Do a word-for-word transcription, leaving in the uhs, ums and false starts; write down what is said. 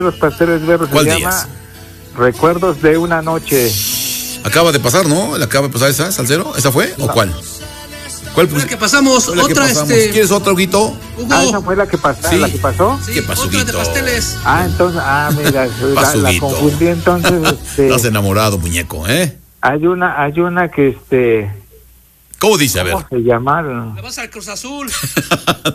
los pasteles verdes. ¿Cuál se de llama ellas? Recuerdos de una noche. Acaba de pasar, ¿no? ¿Le acaba de pasar esa, Salcero? ¿Esa fue? ¿O No. cuál? ¿Cuál Fue la que pasamos, fue la que otra pasamos? este. ¿Quieres otro, Huguito? Hugo. Ah, esa fue la que pasó. Sí. ¿La que pasó? Sí, ¿Qué pasó, otra de Huguito? pasteles. Ah, entonces, ah, mira, la, pasó, la Huguito? confundí entonces. Este, Estás enamorado, muñeco, ¿eh? hay una, hay una que este, ¿Cómo dice? A ver. ¿cómo se llama? Le vas al Cruz Azul.